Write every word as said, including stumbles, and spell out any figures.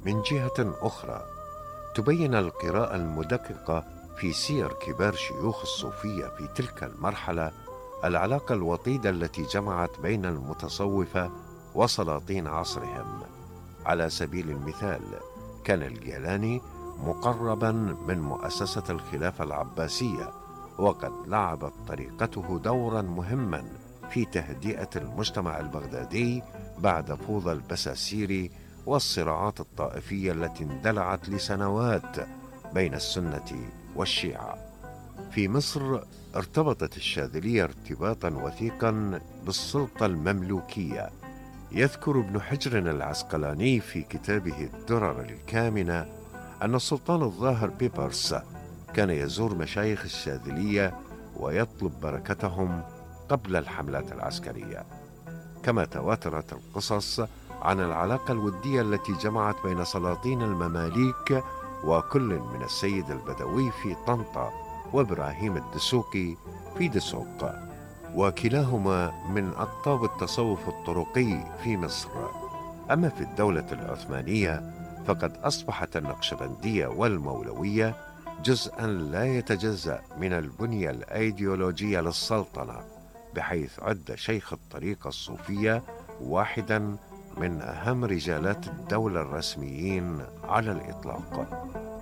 من جهة أخرى، تبين القراءة المدققة في سير كبار شيوخ الصوفية في تلك المرحلة العلاقة الوطيدة التي جمعت بين المتصوفة وسلاطين عصرهم. على سبيل المثال، كان الجيلاني مقربا من مؤسسة الخلافة العباسية، وقد لعبت طريقته دورا مهما في تهدئة المجتمع البغدادي بعد فوضى البساسير والصراعات الطائفية التي اندلعت لسنوات بين السنة والشيعة. في مصر ارتبطت الشاذلية ارتباطا وثيقا بالسلطة المملوكية. يذكر ابن حجر العسقلاني في كتابه الدرر الكامنة أن السلطان الظاهر بيبرس كان يزور مشايخ الشاذلية ويطلب بركتهم قبل الحملات العسكرية. كما تواترت القصص عن العلاقة الودية التي جمعت بين سلاطين المماليك وكل من السيد البدوي في طنطا وإبراهيم الدسوقي في دسوق، وكلاهما من أقطاب التصوف الطرقي في مصر. أما في الدولة العثمانية فقد أصبحت النقشبندية والمولوية جزءا لا يتجزأ من البنية الأيديولوجية للسلطنة، بحيث عد شيخ الطريقة الصوفية واحدا من أهم رجالات الدولة الرسميين على الإطلاق.